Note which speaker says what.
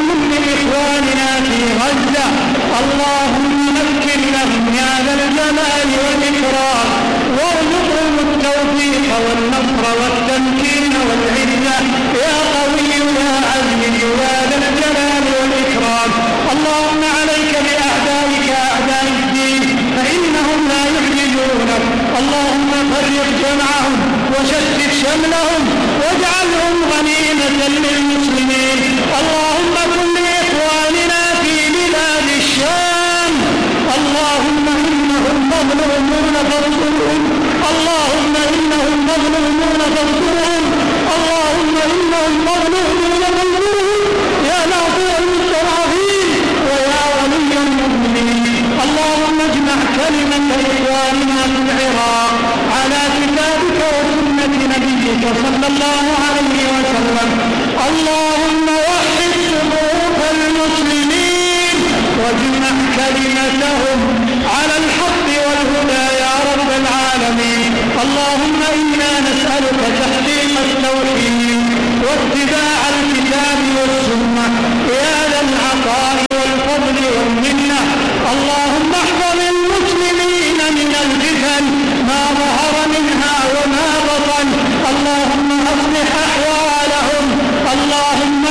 Speaker 1: كل إخواننا في غزة، اللهم مكن لهم يا ذا الجلال والإكرام، وارزقهم التوفيق والنصر والتمكين والعزة يا قوي يا عزيز يا ذا الجلال والإكرام. اللهم عليك بأعدائك أعداء الدين فإنهم لا يحجزونك، اللهم فرق جمعهم وشتت شملهم واجعلهم غنيمة للمسلمين. اللهم كن لإخواننا في بلاد الشام، اللهم إنهم مظلومون فانصرهم، اللهم إنهم مظلومون فانصرهم، اللهم إنهم مظلومون فانصرهم يا ناصر المستضعفين ويا ولي المؤمنين. اللهم اجمع كلمة إخواننا في العراق على كتابك وسنة نبيك صلى الله عليه وسلم. اللهم وحد صفوف المسلمين واجمع كلمتهم على الحق والهدى يا رب العالمين. اللهم إنا نسألك تحقيق التوحيد واتباع الكتاب والسنة يا ذا العطاء والفضل والمنة.